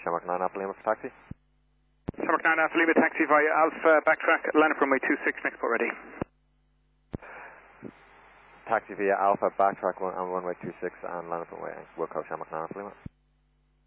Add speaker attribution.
Speaker 1: Shamrock 9 Alpha Lima for taxi.
Speaker 2: Shamrock 9 Alpha Lima, taxi via Alpha, backtrack, line up runway 26, next port ready.
Speaker 1: Taxi via Alpha, backtrack on runway 26 and line up runway Wilco Shamrock 9 Alpha Lima.